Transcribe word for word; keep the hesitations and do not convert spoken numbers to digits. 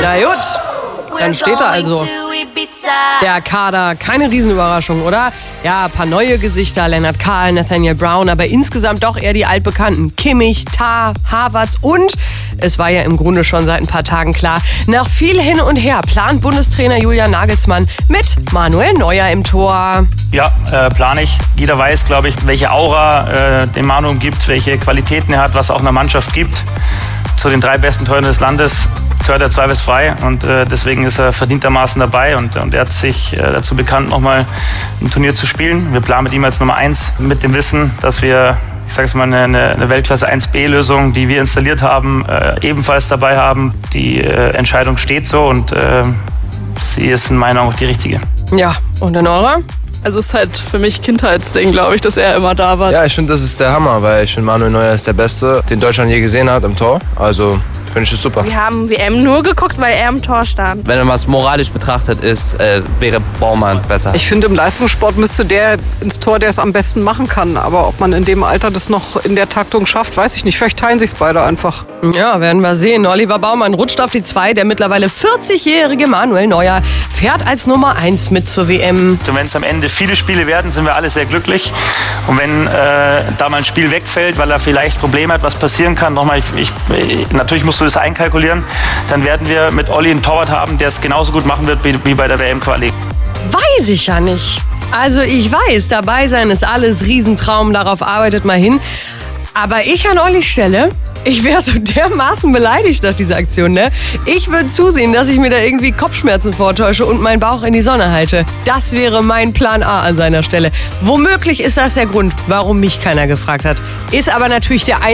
Na gut, dann steht er also. Der Kader, keine Riesenüberraschung, oder? Ja, ein paar neue Gesichter, Lennart Kahl, Nathaniel Brown, aber insgesamt doch eher die altbekannten. Kimmich, Tah, Havertz und, es war ja im Grunde schon seit ein paar Tagen klar, nach viel hin und her plant Bundestrainer Julian Nagelsmann mit Manuel Neuer im Tor. Ja, äh, plane ich. Jeder weiß, glaube ich, welche Aura äh, dem Manu gibt, welche Qualitäten er hat, was auch einer Mannschaft gibt. Zu den drei besten Torhütern des Landes gehört er zweifelsfrei und äh, deswegen ist er verdientermaßen dabei und, und er hat sich äh, dazu bekannt, nochmal ein Turnier zu spielen. Wir planen mit ihm als Nummer eins mit dem Wissen, dass wir, ich sage es mal, eine, eine Weltklasse eins B Lösung, die wir installiert haben, äh, ebenfalls dabei haben. Die äh, Entscheidung steht so und äh, sie ist in meiner Meinung auch die richtige. Ja, und in eurer? Also es ist halt für mich Kindheitsding, glaube ich, dass er immer da war. Ja, ich finde, das ist der Hammer, weil ich finde, Manuel Neuer ist der Beste, den Deutschland je gesehen hat im Tor. Also finde ich es super. Wir haben W M nur geguckt, weil er im Tor stand. Wenn man es moralisch betrachtet ist, äh, wäre Baumann besser. Ich finde, im Leistungssport müsste der ins Tor, der es am besten machen kann. Aber ob man in dem Alter das noch in der Taktung schafft, weiß ich nicht. Vielleicht teilen sich es beide einfach. Ja, werden wir sehen. Oliver Baumann rutscht auf die zwei. Der mittlerweile vierzigjährige Manuel Neuer fährt als Nummer eins mit zur W M. Und wenn es am Ende viele Spiele werden, sind wir alle sehr glücklich. Und wenn äh, da mal ein Spiel wegfällt, weil er vielleicht Probleme hat, was passieren kann, nochmal, ich, ich, natürlich musst du das einkalkulieren, dann werden wir mit Olli einen Torwart haben, der es genauso gut machen wird wie, wie bei der W M-Quali. Weiß ich ja nicht. Also ich weiß, dabei sein ist alles Riesentraum, darauf arbeitet mal hin. Aber ich an Ollis Stelle, ich wäre so dermaßen beleidigt nach dieser Aktion, ne? Ich würde zusehen, dass ich mir da irgendwie Kopfschmerzen vortäusche und meinen Bauch in die Sonne halte. Das wäre mein Plan A an seiner Stelle. Womöglich ist das der Grund, warum mich keiner gefragt hat. Ist aber natürlich der